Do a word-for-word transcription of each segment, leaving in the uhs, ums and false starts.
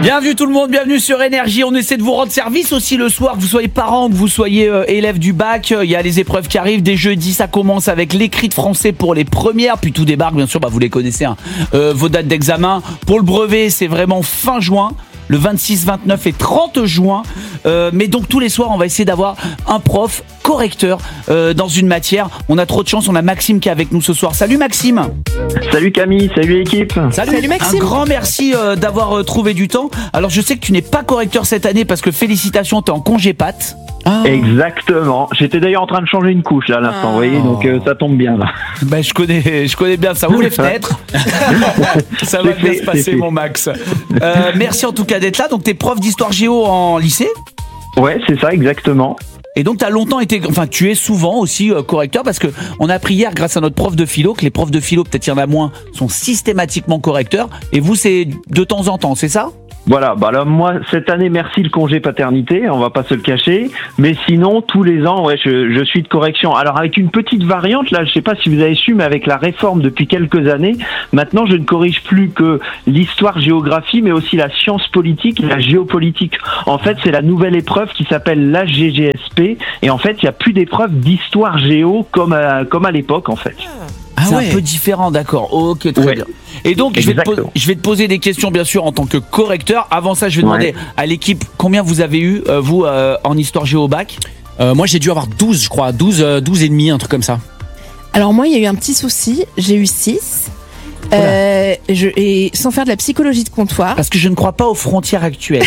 Bienvenue tout le monde, bienvenue sur Énergie. On essaie de vous rendre service aussi le soir, que vous soyez parents, que vous soyez euh, élèves du bac. Il y a les épreuves qui arrivent. Dès jeudi, ça commence avec l'écrit de français pour les premières. Puis tout débarque, bien sûr, bah, vous les connaissez, hein. euh, vos dates d'examen. Pour le brevet, c'est vraiment fin juin. Le vingt-six, vingt-neuf et trente juin. Euh, mais donc tous les soirs, on va essayer d'avoir un prof correcteur euh, dans une matière. On a trop de chance, on a Maxime qui est avec nous ce soir. Salut Maxime. Salut Camille, salut équipe. Salut, Salut Maxime. Un grand merci euh, d'avoir euh, trouvé du temps. Alors je sais que tu n'es pas correcteur cette année parce que félicitations, t'es en congé pâte. Ah. Exactement. J'étais d'ailleurs en train de changer une couche là à l'instant, Ah. vous voyez, donc euh, ça tombe bien là. Ben, je connais, je connais bien ça. Ouvre les fenêtres. Ça va C'est bien fait, se passer c'est fait. mon Max. Euh, merci en tout cas d'être là. Donc t'es prof d'histoire géo en lycée. Ouais, c'est ça, exactement. Et donc tu as longtemps été, enfin tu es souvent aussi euh, correcteur parce que on a appris hier grâce à notre prof de philo que les profs de philo, peut-être il y en a moins, sont systématiquement correcteurs. Et vous c'est de temps en temps, c'est ça ? Voilà, bah là moi cette année merci le congé paternité, on va pas se le cacher, mais sinon tous les ans ouais je, je suis de correction. Alors avec une petite variante là, je sais pas si vous avez su, mais avec la réforme depuis quelques années, maintenant je ne corrige plus que l'histoire-géographie, mais aussi la science politique et la géopolitique. En fait c'est la nouvelle épreuve qui s'appelle l'H G G S P, et en fait il y a plus d'épreuves d'histoire-géo comme à, comme à l'époque en fait. Ah c'est ouais. Un peu différent, d'accord. Ok, très ouais. bien. Et donc, je vais, te po- je vais te poser des questions, bien sûr, en tant que correcteur. Avant ça, je vais demander ouais. à l'équipe combien vous avez eu, euh, vous, euh, en histoire géo au bac. euh, Moi, j'ai dû avoir douze, je crois. douze, euh, douze et demi, un truc comme ça. Alors moi, il y a eu un petit souci. J'ai eu six. Euh, je, et sans faire de la psychologie de comptoir. Parce que je ne crois pas aux frontières actuelles.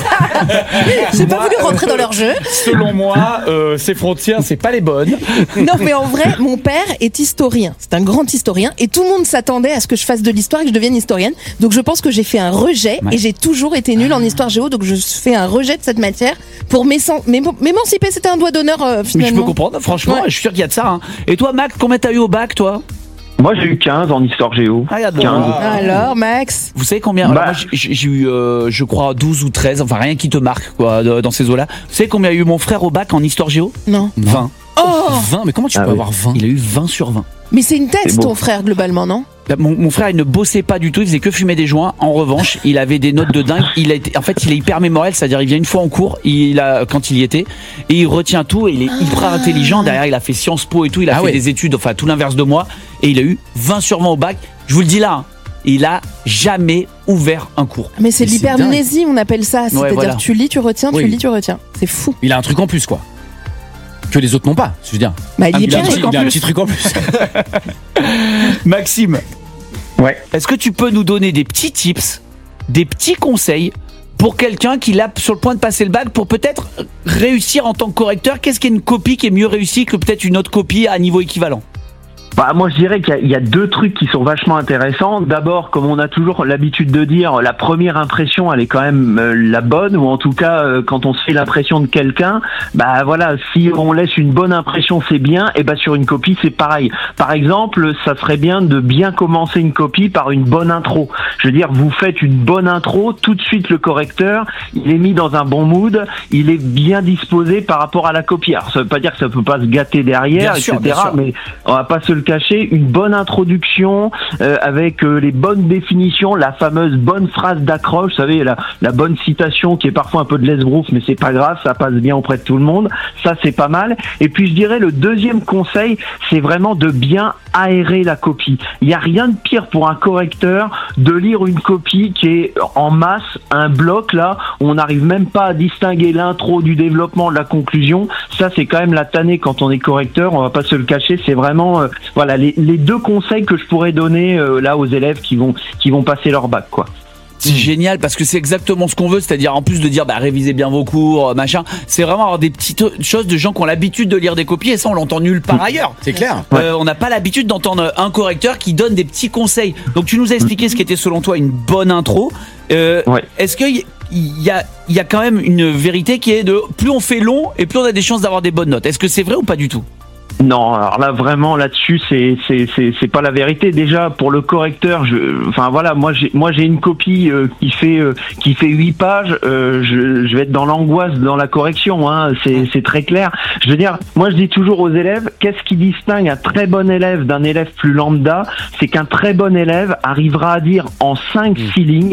J'ai pas voulu rentrer dans leur jeu. Selon moi, euh, ces frontières, c'est pas les bonnes. Non, mais en vrai, mon père est historien. C'est un grand historien. Et tout le monde s'attendait à ce que je fasse de l'histoire et que je devienne historienne. Donc je pense que j'ai fait un rejet. Ouais. Et j'ai toujours été nulle en histoire géo. Donc je fais un rejet de cette matière pour m'émanciper. C'était un doigt d'honneur euh, finalement. Mais je peux comprendre, franchement. Ouais. Je suis sûr qu'il y a de ça. Hein. Et toi, Max, combien t'as eu au bac, toi ? Moi j'ai eu quinze en histoire géo. Ah, quinze. Alors Max, vous savez combien bah, alors, moi, j'ai, j'ai eu euh, je crois douze ou treize, enfin rien qui te marque quoi dans ces eaux-là. Vous savez combien a eu mon frère au bac en histoire géo ? Non. vingt. Oh vingt, mais comment tu ah, peux oui. avoir vingt ? Il a eu vingt sur vingt. Mais c'est une tête c'est ton beau. frère globalement, non ? Mon, mon frère il ne bossait pas du tout, il faisait que fumer des joints. En revanche, il avait des notes de dingue. Il a été, en fait, il est hyper mémoriel, c'est-à-dire il vient une fois en cours, il a quand il y était, et il retient tout. Et il est hyper ah. intelligent. Derrière, il a fait Sciences Po et tout. Il a ah fait ouais. des études, enfin tout l'inverse de moi. Et il a eu vingt sur vingt au bac. Je vous le dis là, hein, il a jamais ouvert un cours. Mais c'est de l'hypermnésie, on appelle ça. C'est-à-dire ouais, voilà. tu lis, tu retiens, oui. tu lis, tu retiens. C'est fou. Il a un truc en plus, quoi. Que les autres n'ont pas, je veux dire. Bah, il, ah, est il, a, un truc petit, il a un petit truc en plus. Maxime. Ouais. Est-ce que tu peux nous donner des petits tips, des petits conseils pour quelqu'un qui l'a sur le point de passer le bac pour peut-être réussir en tant que correcteur ? Qu'est-ce qu'est une copie qui est mieux réussie que peut-être une autre copie à niveau équivalent ? Bah, moi je dirais qu'il y a, il y a deux trucs qui sont vachement intéressants. D'abord, comme on a toujours l'habitude de dire, la première impression elle est quand même euh, la bonne, ou en tout cas euh, quand on se fait l'impression de quelqu'un, bah voilà, si on laisse une bonne impression c'est bien, et bah sur une copie c'est pareil. Par exemple, ça serait bien de bien commencer une copie par une bonne intro. Je veux dire, vous faites une bonne intro, tout de suite le correcteur, il est mis dans un bon mood, il est bien disposé par rapport à la copie. Alors ça veut pas dire que ça peut pas se gâter derrière, bien et cetera. Sûr, mais on va pas se le cacher, une bonne introduction euh, avec euh, les bonnes définitions, la fameuse bonne phrase d'accroche, vous savez, la, la bonne citation qui est parfois un peu de l'esbrouf, mais c'est pas grave, ça passe bien auprès de tout le monde, ça c'est pas mal. Et puis je dirais le deuxième conseil, c'est vraiment de bien aérer la copie. Il y a rien de pire pour un correcteur de lire une copie qui est en masse, un bloc là, où on n'arrive même pas à distinguer l'intro du développement, de la conclusion. Ça c'est quand même la tannée quand on est correcteur, on va pas se le cacher, c'est vraiment euh, voilà les, les deux conseils que je pourrais donner euh, là aux élèves qui vont qui vont passer leur bac quoi. C'est mmh. génial parce que c'est exactement ce qu'on veut, c'est-à-dire en plus de dire bah révisez bien vos cours, machin, c'est vraiment avoir des petites choses de gens qui ont l'habitude de lire des copies et ça on l'entend nulle part ailleurs. C'est clair. Euh, on n'a pas l'habitude d'entendre un correcteur qui donne des petits conseils. Donc tu nous as expliqué ce qui était selon toi une bonne intro. Euh, ouais. Est-ce qu'il y, y a il y a quand même une vérité qui est de plus on fait long et plus on a des chances d'avoir des bonnes notes. Est-ce que c'est vrai ou pas du tout ? Non, alors là vraiment là-dessus c'est c'est c'est c'est pas la vérité. Déjà pour le correcteur, je enfin voilà, moi j'ai moi j'ai une copie euh, qui fait euh, qui fait huit pages, euh, je je vais être dans l'angoisse dans la correction hein, c'est c'est très clair. Je veux dire, moi je dis toujours aux élèves, qu'est-ce qui distingue un très bon élève d'un élève plus lambda ? C'est qu'un très bon élève arrivera à dire en cinq six lignes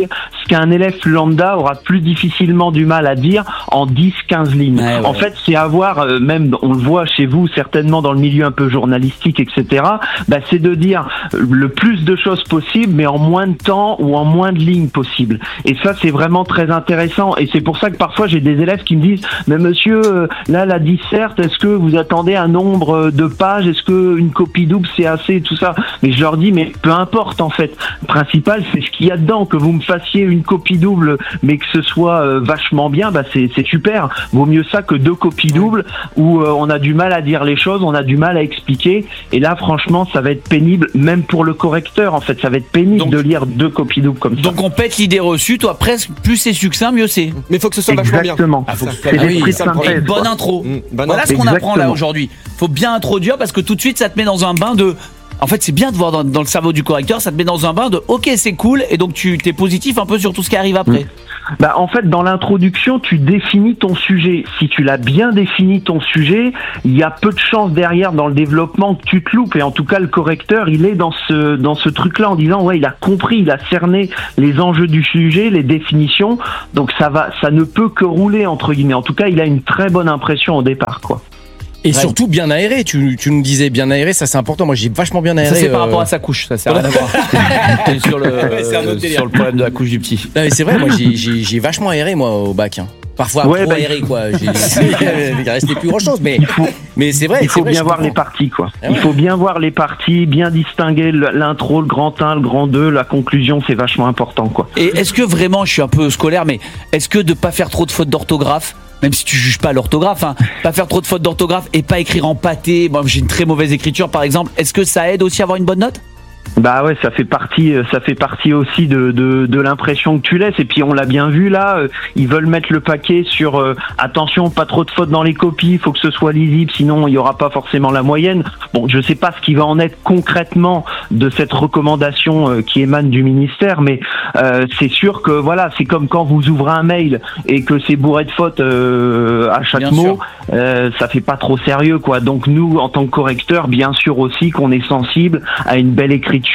qu'un élève lambda aura plus difficilement du mal à dire en dix quinze lignes. Ouais, ouais. En fait, c'est avoir, euh, même on le voit chez vous, certainement dans le milieu un peu journalistique, et cetera, bah, c'est de dire le plus de choses possible, mais en moins de temps ou en moins de lignes possible. Et ça, c'est vraiment très intéressant. Et c'est pour ça que parfois, j'ai des élèves qui me disent, mais monsieur, euh, là, la disserte, est-ce que vous attendez un nombre de pages? Est-ce que une copie double, c'est assez? Tout ça. Mais je leur dis, mais peu importe, en fait. Le principal, c'est ce qu'il y a dedans. Que vous me fassiez une copie double, mais que ce soit euh, vachement bien, bah, c'est, c'est super. Vaut mieux ça que deux copies doubles où euh, on a du mal à dire les choses, on a du mal à expliquer. Et là, franchement, ça va être pénible, même pour le correcteur, en fait. Ça va être pénible Donc, de lire deux copies doubles comme ça. Donc on pète l'idée reçue, toi presque plus c'est succinct, mieux c'est. Mais il faut que ce soit vachement bien. Exactement. Ah, faut que- C'est ah oui, l'esprit de ça me synthèse, Et bonne quoi. intro. Mmh, bonne Voilà ce qu'on Exactement. apprend là aujourd'hui. Faut bien introduire parce que tout de suite ça te met dans un bain de. En fait, c'est bien de voir dans, dans le cerveau du correcteur, ça te met dans un bain de OK, c'est cool, et donc tu t'es positif un peu sur tout ce qui arrive après. Bah, en fait, dans l'introduction, tu définis ton sujet. Si tu l'as bien défini ton sujet, il y a peu de chances derrière dans le développement que tu te loupes. Et en tout cas, le correcteur, il est dans ce dans ce truc-là en disant ouais, il a compris, il a cerné les enjeux du sujet, les définitions. Donc ça va, ça ne peut que rouler entre guillemets. En tout cas, il a une très bonne impression au départ, quoi. Et surtout bien aéré, tu, tu nous disais bien aéré, ça c'est important. Moi j'ai vachement bien aéré. Ça c'est par euh, rapport à sa couche, ça sert à rien à voir. T'es sur le, c'est un autre délire. sur le problème de la couche du petit. Non, mais c'est vrai, moi j'ai, j'ai, j'ai vachement aéré moi au bac. Hein. Parfois Ouais, trop bah, aéré quoi. J'ai, il restait plus grand chose, mais Il faut, mais c'est vrai. il faut c'est vrai, bien je voir comprends. les parties, quoi. Ah Il ouais. faut bien voir les parties, bien distinguer le- l'intro, le grand un, le grand deux, la conclusion, c'est vachement important, quoi. Et est-ce que vraiment, je suis un peu scolaire, mais est-ce que de pas faire trop de fautes d'orthographe, même si tu juges pas l'orthographe, hein, pas faire trop de fautes d'orthographe et pas écrire en pâté, moi j'ai une très mauvaise écriture par exemple, est-ce que ça aide aussi à avoir une bonne note? Bah ouais, ça fait partie, ça fait partie aussi de, de, de l'impression que tu laisses. Et puis on l'a bien vu là, euh, ils veulent mettre le paquet sur euh, attention, pas trop de fautes dans les copies, il faut que ce soit lisible, sinon il y aura pas forcément la moyenne. Bon, je sais pas ce qui va en être concrètement de cette recommandation euh, qui émane du ministère, mais euh, c'est sûr que voilà, c'est comme quand vous ouvrez un mail et que c'est bourré de fautes euh, à chaque Bien mot, sûr. euh, ça fait pas trop sérieux, quoi. Donc nous, en tant que correcteurs, bien sûr aussi qu'on est sensible à une belle écriture,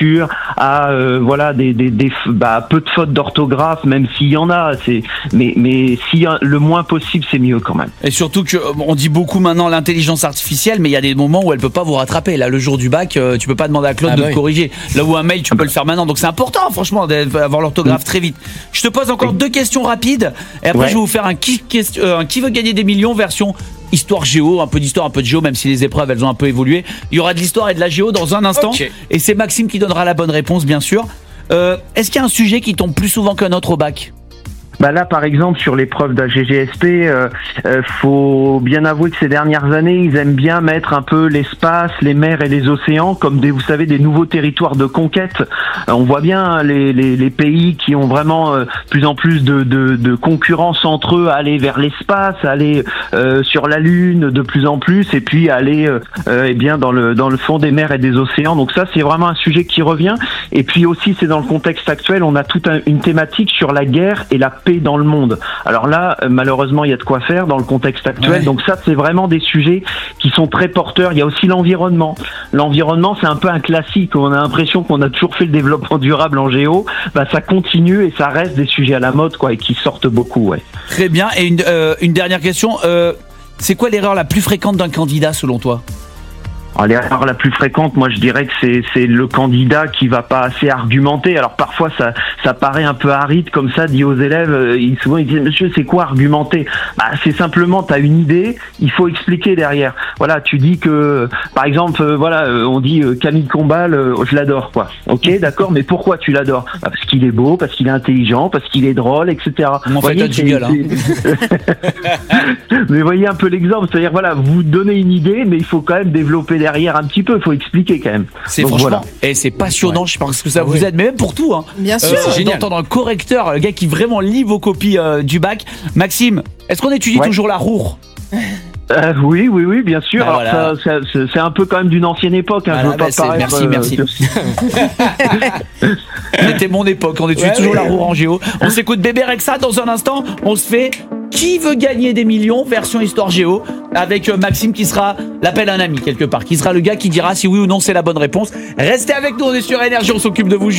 à euh, voilà des des, des bah, peu de fautes d'orthographe, même s'il y en a, c'est mais mais si le moins possible, c'est mieux quand même. Et surtout que euh, on dit beaucoup maintenant l'intelligence artificielle, mais il y a des moments où elle peut pas vous rattraper. Là, le jour du bac, euh, tu peux pas demander à Claude Ah de bah te oui. corriger. Là où un mail, tu peux le faire maintenant. Donc c'est important, franchement, d'avoir l'orthographe très vite. Je te pose encore deux questions rapides, et après Ouais. je vais vous faire un qui, quest- euh, un qui veut gagner des millions version histoire géo, un peu d'histoire, un peu de géo, même si les épreuves elles ont un peu évolué. Il y aura de l'histoire et de la géo dans un instant, Ok. et c'est Maxime qui donnera la bonne réponse, bien sûr. Euh, est-ce qu'il y a un sujet qui tombe plus souvent qu'un autre au bac? Bah là, par exemple, sur l'épreuve d'A G G S P, euh, euh, faut bien avouer que ces dernières années, ils aiment bien mettre un peu l'espace, les mers et les océans comme des, vous savez, des nouveaux territoires de conquête. Euh, on voit bien hein, les, les, les pays qui ont vraiment euh, plus en plus de, de, de concurrence entre eux, à aller vers l'espace, à aller euh, sur la Lune de plus en plus, et puis aller euh, euh, eh bien dans le dans le fond des mers et des océans. Donc ça, c'est vraiment un sujet qui revient. Et puis aussi, c'est dans le contexte actuel, on a toute un, une thématique sur la guerre et la paix dans le monde. Alors là, euh, malheureusement, il y a de quoi faire dans le contexte actuel. Ouais. Donc ça, c'est vraiment des sujets qui sont très porteurs. Il y a aussi l'environnement. L'environnement, c'est un peu un classique. On a l'impression qu'on a toujours fait le développement durable en géo. Bah, ça continue et ça reste des sujets à la mode, quoi, et qui sortent beaucoup, ouais. Très bien. Et une, euh, une dernière question. Euh, c'est quoi l'erreur la plus fréquente d'un candidat selon toi? Alors, l'erreur la plus fréquente, moi je dirais que c'est c'est le candidat qui va pas assez argumenter. Alors parfois ça ça paraît un peu aride comme ça, dit aux élèves. euh, Ils souvent ils disent monsieur c'est quoi argumenter? Bah c'est simplement t'as une idée, il faut expliquer derrière. Voilà, tu dis que par exemple euh, voilà euh, on dit euh, Camille Combal, euh, je l'adore quoi. Ok d'accord, mais pourquoi tu l'adores? Bah, parce qu'il est beau, parce qu'il est intelligent, parce qu'il est drôle, et cetera. On en fait Voyez, un jingle, c'est- c'est- mais voyez un peu l'exemple, c'est-à-dire voilà vous donnez une idée, mais il faut quand même développer derrière un petit peu, il faut expliquer quand même. C'est Donc, franchement, voilà. et c'est passionnant. Je pense que ça Ah vous ouais. aide, mais même pour tout. Hein. Bien sûr. Euh, c'est génial. D'entendre un correcteur, le gars qui vraiment lit vos copies euh, du bac. Maxime, est-ce qu'on étudie Ouais. toujours la roure? Euh, oui, oui, oui, bien sûr. Bah, Alors voilà. ça, ça, c'est- c'est un peu quand même d'une ancienne époque. Hein. Voilà, je veux bah, pas c'est- paraître, merci, merci. sur- C'était mon époque, on étudie Ouais, toujours ouais. la roue en géo. On s'écoute Bébé Rexha dans un instant. On se fait Qui veut gagner des millions version histoire géo avec euh, Maxime qui sera l'appel à un ami quelque part, qui sera le gars qui dira si oui ou non c'est la bonne réponse. Restez avec nous, on est sur Énergie, on s'occupe de vous.